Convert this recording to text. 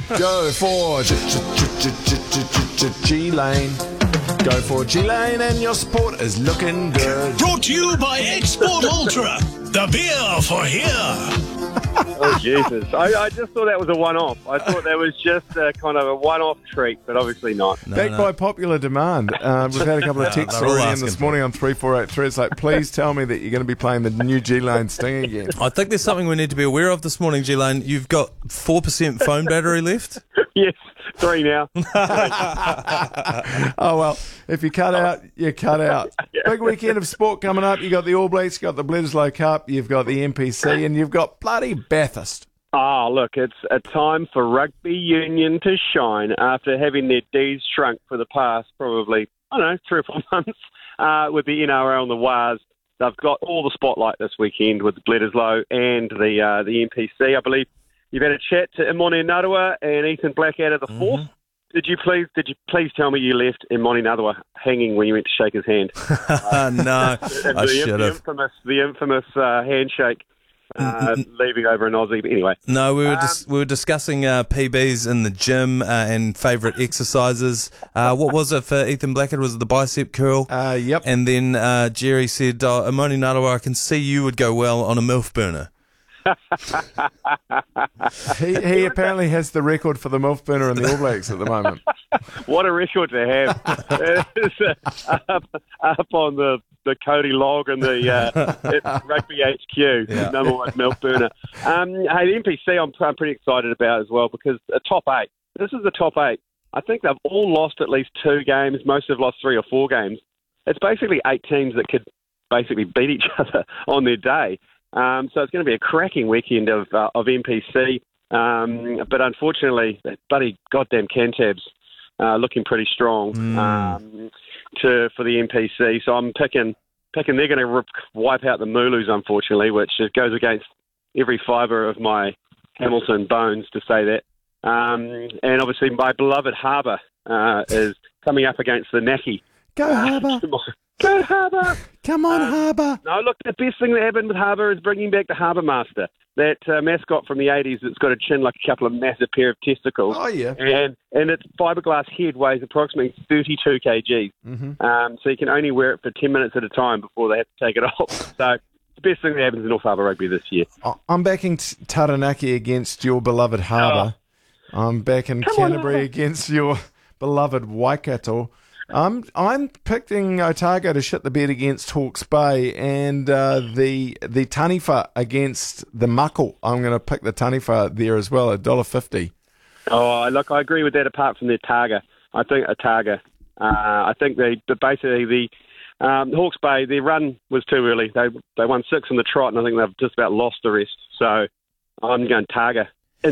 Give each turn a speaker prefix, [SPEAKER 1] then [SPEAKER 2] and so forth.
[SPEAKER 1] Go for G-Lane. Go for G-Lane and your sport is looking good.
[SPEAKER 2] Brought to you by Export Ultra, the beer for here.
[SPEAKER 3] Oh, Jesus. I just thought that was a one-off. I thought that was just a kind of a one-off treat, but obviously not.
[SPEAKER 1] Backed by popular demand. We've had a couple of texts already in this morning on 3483. It's like, please tell me that you're going to be playing the new G-Lane Sting again.
[SPEAKER 4] I think there's something we need to be aware of this morning, G-Lane. You've got 4% phone battery left.
[SPEAKER 3] Yes, 3 now.
[SPEAKER 1] Oh, well, if you cut out, you cut out. Big weekend of sport coming up. You've got the All Blacks, you've got the Bledisloe Cup, you've got the NPC, and you've got bloody Bathurst.
[SPEAKER 3] Oh, look, it's a time for rugby union to shine after having their Ds shrunk for the past probably, 3 or 4 months with the NRL and the WARs. They've got all the spotlight this weekend with the Bledisloe and the NPC. I believe you've had a chat to Imoni Narawa and Ethan Blackadder the fourth. Did you please tell me you left Imoni Narawa hanging when you went to shake his hand?
[SPEAKER 4] No, I should have.
[SPEAKER 3] The infamous handshake. Leaving over an Aussie, but anyway.
[SPEAKER 4] No, we were discussing PBs in the gym and favourite exercises. What was it for Ethan Blackett? Was it the bicep curl?
[SPEAKER 1] Yep.
[SPEAKER 4] And then Jerry said, Imoni Narawa, I can see you would go well on a MILF burner.
[SPEAKER 1] He apparently has the record for the MILF burner in the All Blacks at the moment.
[SPEAKER 3] What a record to have. It's up on the Cody log and the Rugby HQ, number one MILF burner. Hey, the NPC I'm pretty excited about as well because a top 8. This is the top 8. I think they've all lost at least 2 games. Most have lost 3 or 4 games. It's basically 8 teams that could basically beat each other on their day. So it's going to be a cracking weekend of NPC. But unfortunately, that bloody goddamn Cantabs looking pretty strong for the NPC. So I'm picking they're going to wipe out the Moolus, unfortunately, which goes against every fibre of my Hamilton bones to say that. And obviously my beloved Harbour is coming up against the Naki.
[SPEAKER 1] Go Harbour!
[SPEAKER 3] Go Harbour!
[SPEAKER 1] Come on, Harbour!
[SPEAKER 3] No, look, the best thing that happened with Harbour is bringing back the Harbour Master, that mascot from the 80s that's got a chin like a couple of massive pair of testicles.
[SPEAKER 1] Oh, yeah.
[SPEAKER 3] And its fiberglass head weighs approximately 32 kg. So you can only wear it for 10 minutes at a time before they have to take it off. So it's the best thing that happens in North Harbour Rugby this year.
[SPEAKER 1] I'm backing Taranaki against your beloved Harbour. I'm backing Canterbury against your beloved Waikato. I'm picking Otago to shit the bed against Hawke's Bay and the Taniwha against the Muckle. I'm going to pick the Taniwha there as well at $1.50.
[SPEAKER 3] Oh, look, I agree with that apart from the Otago. I think Otago. I think the Hawke's Bay, their run was too early. They won 6 in the trot and I think they've just about lost the rest. So I'm going Otago